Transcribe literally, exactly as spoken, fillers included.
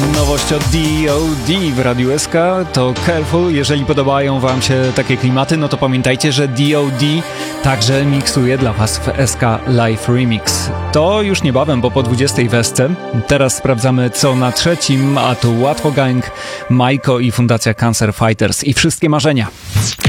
Nowość od D O D w Radiu S K to Careful. Jeżeli podobają wam się takie klimaty, no to pamiętajcie, że D O D także miksuje dla was w S K Live Remix. To już niebawem, bo po dwudziestej wesce. Teraz sprawdzamy, co na trzecim, a tu Łatwo Gang, Majko i Fundacja Cancer Fighters i Wszystkie Marzenia.